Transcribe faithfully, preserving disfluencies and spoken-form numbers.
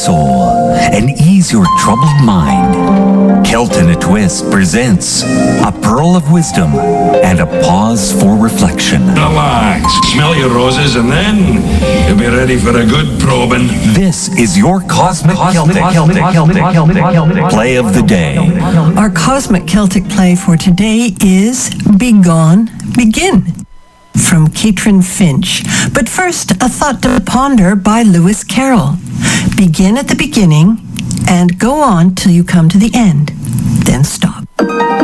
soul and ease your troubled mind. Kelton a Twist presents a pearl of wisdom and a pause for reflection. Relax, smell your roses, and then you'll be ready for a good probing. This is your Cosmic, Celtic, Celtic, Celtic, Celtic, Celtic play of the day. Our Cosmic Celtic play for today is Begone, Begin, from Catherine Finch. But first, a thought to ponder by Lewis Carroll. Begin at the beginning and go on till you come to the end. Then stop.